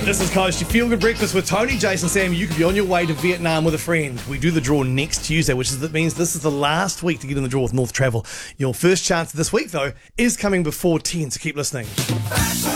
This is Coast, your feel-good breakfast with Tony, Jason, Sam. You could be on your way to Vietnam with a friend. We do the draw next Tuesday, means this is the last week to get in the draw with North Travel. Your first chance this week, though, is coming before 10, so keep listening.